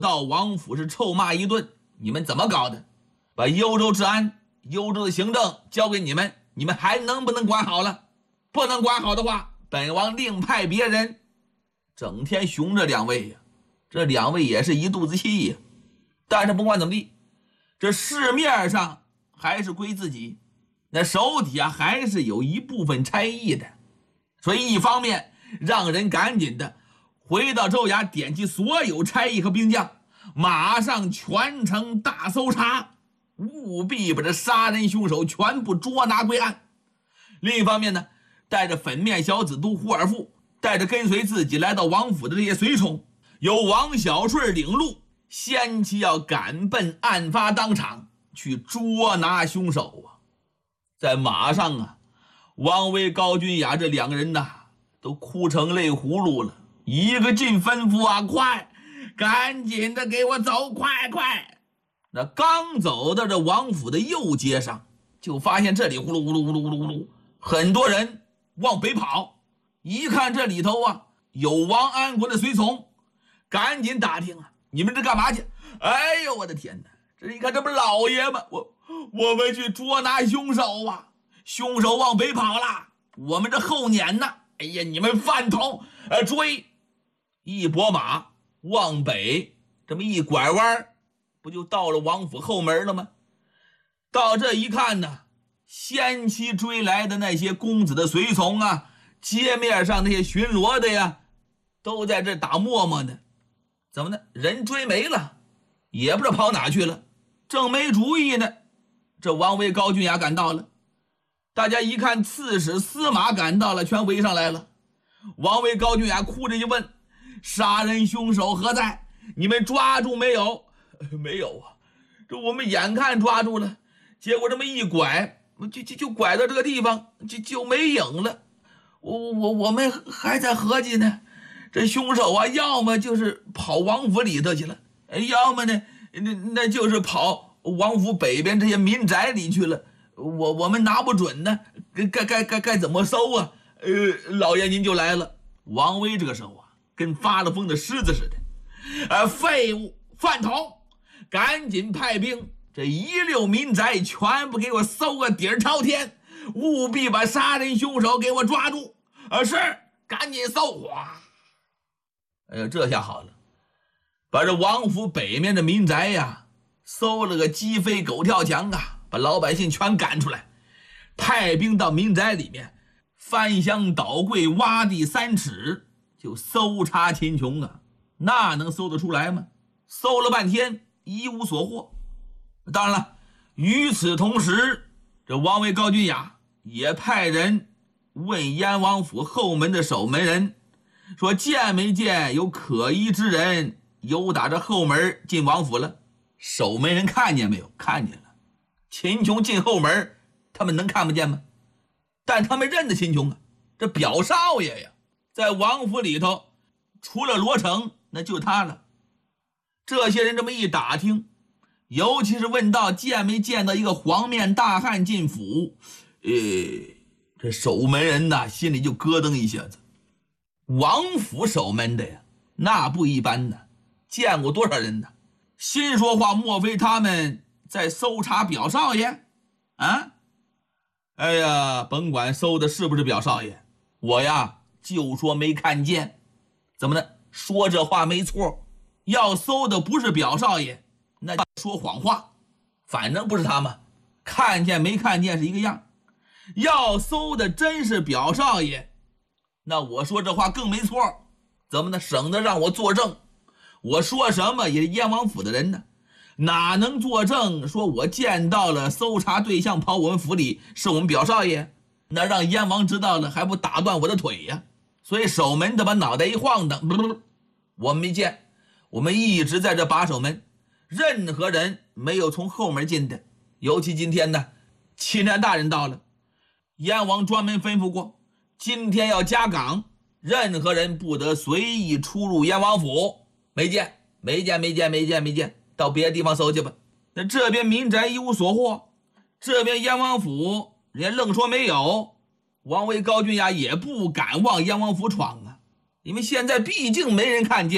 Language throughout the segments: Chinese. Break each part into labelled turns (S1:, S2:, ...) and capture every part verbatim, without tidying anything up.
S1: 到王府是臭骂一顿，你们怎么搞的？把幽州治安、幽州的行政交给你们，你们还能不能管好了？不能管好的话，本王另派别人。整天熊着两位呀，这两位也是一肚子气呀。但是不管怎么地，这市面上还是归自己，那手底下还是有一部分差役的，所以一方面让人赶紧的回到州衙，点击所有差役和兵将，马上全城大搜查，务必把这杀人凶手全部捉拿归案。另一方面呢，带着粉面小子都胡尔富，带着跟随自己来到王府的这些随从，由王小顺领路，先期要赶奔案发当场去捉拿凶手啊。在马上啊，王维、高君雅这两个人呐，都哭成泪葫芦了，一个劲吩咐啊，快，赶紧的给我走，快快！那刚走到这王府的右街上，就发现这里呼噜呼噜呼噜呼噜呼噜，很多人往北跑。一看这里头啊有王安国的随从，赶紧打听啊，你们这干嘛去？哎呦我的天哪，这一看这不是老爷吗？我我们去捉拿凶手啊，凶手往北跑了，我们这后撵呢。哎呀，你们饭桶，呃追！一拨马往北，这么一拐弯，不就到了王府后门了吗？到这一看呢，先期追来的那些公子的随从啊，街面上那些巡逻的呀，都在这打磨磨呢。怎么呢？人追没了，也不知道跑哪去了，正没主意呢。这王维、高君雅赶到了，大家一看刺史司马赶到了，全围上来了。王维、高君雅哭着就问：杀人凶手何在？你们抓住没有？没有啊，这我们眼看抓住了，结果这么一拐，就就就拐到这个地方，就就没影了。我我我们还在合计呢，这凶手啊，要么就是跑王府里头去了，要么呢，那那就是跑王府北边这些民宅里去了。我我们拿不准呢，该该该该怎么搜啊？呃，老爷您就来了。王维这个时候啊，跟发了疯的狮子似的，呃，废物饭桶，赶紧派兵，这一溜民宅全部给我搜个底儿朝天，务必把杀人凶手给我抓住。呃，是，赶紧搜！哇，哎呀，这下好了，把这王府北面的民宅呀，搜了个鸡飞狗跳墙啊，把老百姓全赶出来，派兵到民宅里面翻箱倒柜，挖地三尺，就搜查秦琼啊。那能搜得出来吗？搜了半天一无所获。当然了，与此同时，这王维、高君雅也派人问燕王府后门的守门人，说见没见有可疑之人由打着后门进王府了？守门人看见没有？看见了。秦琼进后门，他们能看不见吗？但他们认得秦琼啊，这表少爷呀，在王府里头除了罗成那就他了。这些人这么一打听，尤其是问到见没见到一个黄面大汉进府，呃，这守门人呐心里就咯噔一下子。王府守门的呀，那不一般呢，见过多少人呢？心说话，莫非他们在搜查表少爷啊？哎呀，甭管搜的是不是表少爷，我呀就说没看见。怎么呢？说这话没错，要搜的不是表少爷，那说谎话，反正不是他们，看见没看见是一个样。要搜的真是表少爷，那我说这话更没错。怎么呢？省得让我作证，我说什么也是燕王府的人呢，哪能作证说我见到了搜查对象跑我们府里是我们表少爷？那让燕王知道了还不打断我的腿呀？所以守门的把脑袋一晃荡，我们没见，我们一直在这把守门，任何人没有从后门进的。尤其今天呢，钦差大人到了，燕王专门吩咐过，今天要加岗，任何人不得随意出入燕王府。没见没见没见没见没见，到别的地方搜去吧。那这边民宅一无所获，这边燕王府人家愣说没有。王维、高君雅也不敢往燕王府闯啊，因为现在毕竟没人看见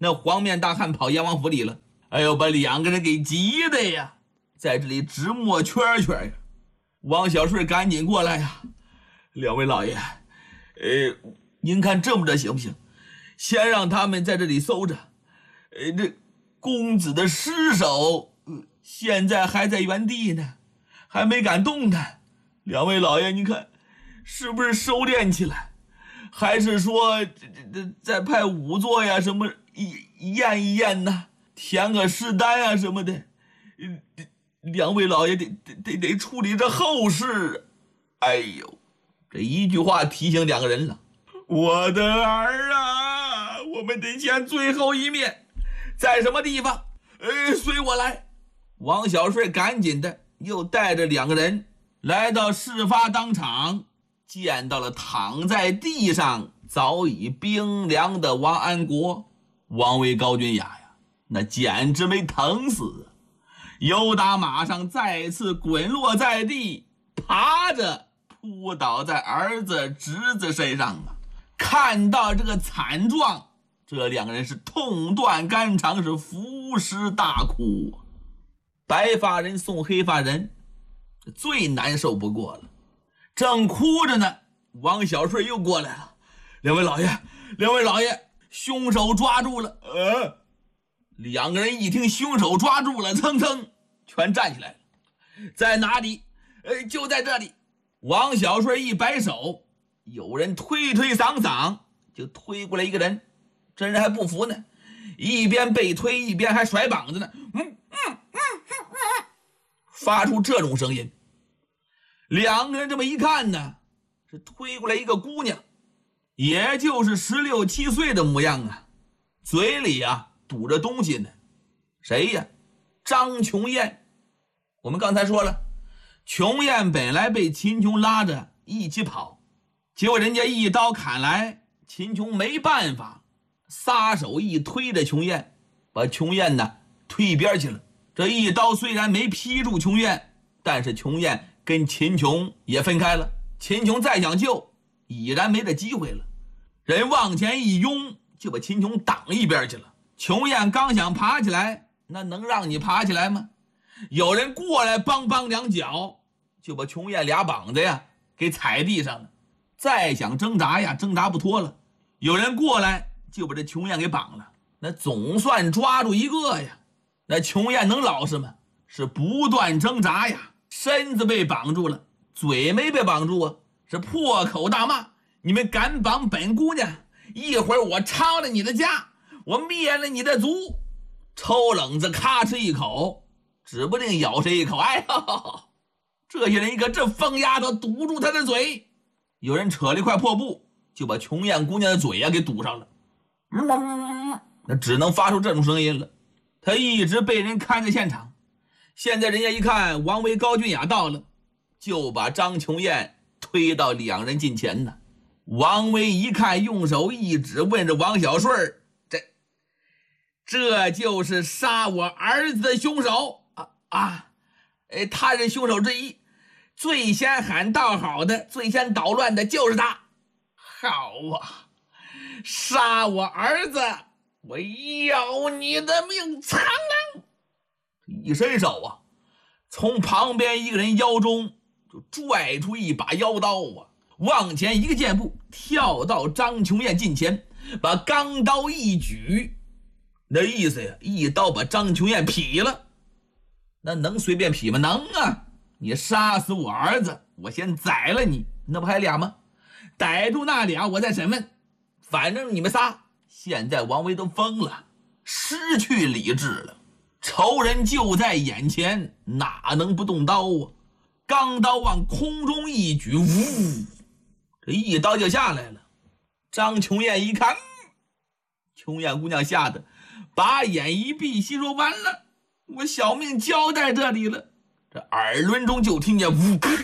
S1: 那黄面大汉跑阎王府里了。哎呦，把两个人给急的呀，在这里直抹圈圈呀。王小顺赶紧过来呀，两位老爷，呃，您看这么着行不行？先让他们在这里搜着，呃，这公子的尸首、呃、现在还在原地呢，还没敢动弹。两位老爷，你看是不是收敛起来？还是说这这这再派仵作呀什么验一验呢？填个尸单啊什么的，两位老爷得得得得处理这后事。哎呦，这一句话提醒两个人了。我的儿啊，我们得见最后一面，在什么地方？哎，随我来。王小顺赶紧的又带着两个人来到事发当场，见到了躺在地上早已冰凉的王安国。王维、高君雅呀，那简直没疼死，由打马上再次滚落在地，爬着扑倒在儿子侄子身上啊！看到这个惨状，这两个人是痛断肝肠，是伏尸大哭。白发人送黑发人，最难受不过了，正哭着呢，王小顺又过来了。两位老爷，两位老爷，凶手抓住了。呃，两个人一听凶手抓住了，蹭蹭全站起来了。在哪里？呃，就在这里。王小顺一摆手，有人推推搡搡，就推过来一个人。这人还不服呢，一边被推一边还甩膀子呢，嗯嗯嗯嗯，发出这种声音。两个人这么一看呢，是推过来一个姑娘，也就是十六七岁的模样啊，嘴里啊堵着东西呢。谁呀？张琼艳。我们刚才说了，琼艳本来被秦琼拉着一起跑，结果人家一刀砍来，秦琼没办法，撒手一推着琼艳，把琼艳呢推一边去了。这一刀虽然没劈住琼艳，但是琼艳跟秦琼也分开了。秦琼再想救，已然没这机会了。人往前一拥，就把秦琼挡一边去了。琼艳刚想爬起来，那能让你爬起来吗？有人过来梆梆两脚，就把琼艳俩膀子呀给踩地上了。再想挣扎呀，挣扎不脱了。有人过来就把这琼艳给绑了，那总算抓住一个呀。那琼艳能老实吗？是不断挣扎呀，身子被绑住了，嘴没被绑住啊，是破口大骂：你们敢绑本姑娘，一会儿我抄了你的家，我灭了你的族！抽冷子咔哧一口，指不定咬谁一口。哎呦，这些人一个这疯丫头堵住他的嘴。有人扯了一块破布，就把琼艳姑娘的嘴呀给堵上了，那只能发出这种声音了。他一直被人看在现场，现在人家一看王维、高君雅到了，就把张琼艳推到两人近前呢。王维一看，用手一指，问着王小顺：这这就是杀我儿子的凶手啊啊！哎，他是凶手之一，最先喊道好的，最先捣乱的就是他。好啊，杀我儿子，我要你的命！苍狼一伸手啊，从旁边一个人腰中就拽出一把腰刀啊，往前一个箭步，跳到张琼艳近前，把钢刀一举，那意思呀，一刀把张琼艳劈了。那能随便劈吗？能啊！你杀死我儿子，我先宰了你，那不还俩吗？逮住那俩，我再审问。反正你们仨现在王维都疯了，失去理智了，仇人就在眼前，哪能不动刀啊？钢刀往空中一举，呜，这一刀就下来了。张琼艳一看，琼艳姑娘吓得把眼一闭，心说完了，我小命交在这里了。这耳轮中就听见呜咔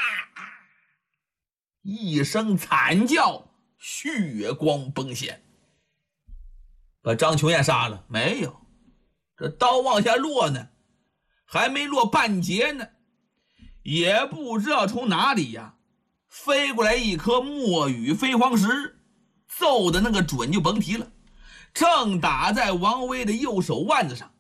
S1: 一声惨叫，血光崩现。把张琼艳杀了没有？这刀往下落呢，还没落半截呢，也不知道从哪里呀飞过来一颗墨雨飞黄石，揍的那个准就甭提了。 正打在王维的右手腕子上。